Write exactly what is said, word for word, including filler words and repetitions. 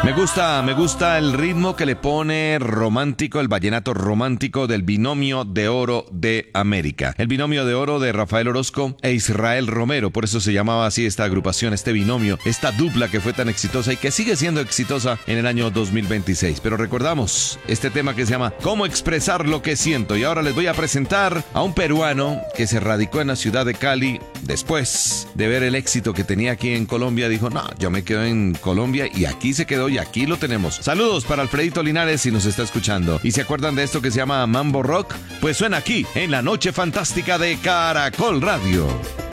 Me gusta, me gusta el ritmo que le pone romántico, el vallenato romántico del Binomio de Oro de América. El Binomio de Oro de Rafael Orozco e Israel Romero, por eso se llamaba así esta agrupación, este binomio, esta dupla que fue tan exitosa y que sigue siendo exitosa en el año dos mil veintiséis. Pero recordamos este tema que se llama ¿Cómo expresar lo que siento? Y ahora les voy a presentar a un peruano que se radicó en la ciudad de Cali. Después de ver el éxito que tenía aquí en Colombia, dijo, no, yo me quedo en Colombia, y aquí se quedó y aquí lo tenemos. Saludos para Alfredito Linares si nos está escuchando. ¿Y se acuerdan de esto que se llama Mambo Rock? Pues suena aquí en la Noche Fantástica de Caracol Radio.